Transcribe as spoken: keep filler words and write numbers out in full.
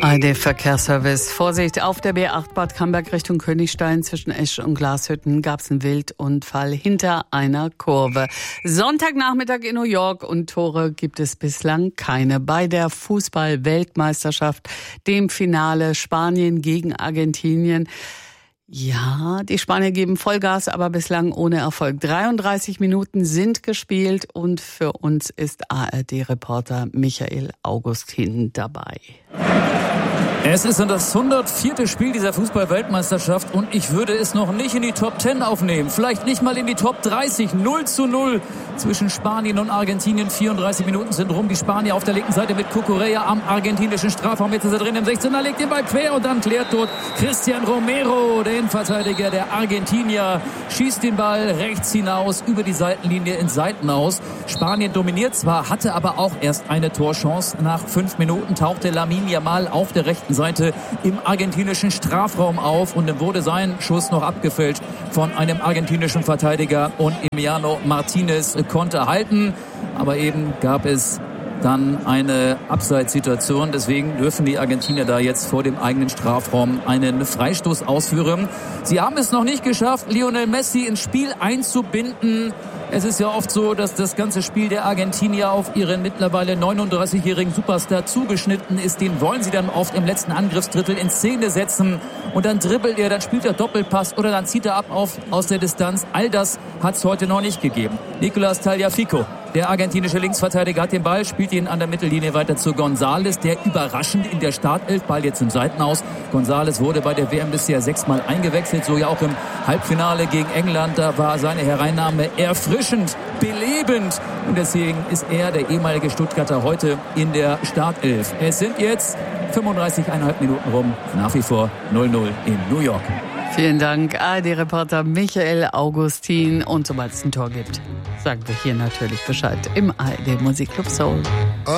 A R D-Verkehrsservice. Vorsicht, auf der B acht Bad Camberg Richtung Königstein zwischen Esch und Glashütten gab es einen Wildunfall hinter einer Kurve. Sonntagnachmittag in New York und Tore gibt es bislang keine. Bei der Fußball-Weltmeisterschaft, dem Finale Spanien gegen Argentinien. Ja, die Spanier geben Vollgas, aber bislang ohne Erfolg. dreiunddreißig Minuten sind gespielt und für uns ist A R D-Reporter Michael Augustin dabei. Es ist das hundertvierte Spiel dieser Fußball-Weltmeisterschaft und ich würde es noch nicht in die Top zehn aufnehmen. Vielleicht nicht mal in die Top dreißig. null zu null zwischen Spanien und Argentinien. vierunddreißig Minuten sind rum. Die Spanier auf der linken Seite mit Cucurella am argentinischen Strafraum. Jetzt ist er drin im sechzehner, legt den Ball quer und dann klärt dort Cristian Romero, der Innenverteidiger der Argentinier, schießt den Ball rechts hinaus über die Seitenlinie ins Seitenaus. Spanien dominiert zwar, hatte aber auch erst eine Torchance. Nach fünf Minuten tauchte Lamine Yamal auf der rechten Seite im argentinischen Strafraum auf und dann wurde sein Schuss noch abgefälscht von einem argentinischen Verteidiger und Emiliano Martinez konnte halten, aber eben gab es dann eine Abseitssituation. Deswegen dürfen die Argentinier da jetzt vor dem eigenen Strafraum einen Freistoß ausführen. Sie haben es noch nicht geschafft, Lionel Messi ins Spiel einzubinden. Es ist ja oft so, dass das ganze Spiel der Argentinier auf ihren mittlerweile neununddreißigjährigen Superstar zugeschnitten ist. Den wollen sie dann oft im letzten Angriffsdrittel in Szene setzen. Und dann dribbelt er, dann spielt er Doppelpass oder dann zieht er ab auf, aus der Distanz. All das hat es heute noch nicht gegeben. Nicolás Tagliafico, der argentinische Linksverteidiger, hat den Ball, spielt ihn an der Mittellinie weiter zu González, der überraschend in der Startelf, Ball jetzt im Seitenaus. González wurde bei der W M bisher sechsmal eingewechselt, so ja auch im Halbfinale gegen England. Da war seine Hereinnahme erfrischend, belebend. Und deswegen ist er, der ehemalige Stuttgarter, heute in der Startelf. Es sind jetzt fünfunddreißig Komma fünf Minuten rum, nach wie vor null null in New York. Vielen Dank, A R D-Reporter Michael Augustin. Und sobald es ein Tor gibt, sagen wir hier natürlich Bescheid im A R D Musikclub Soul.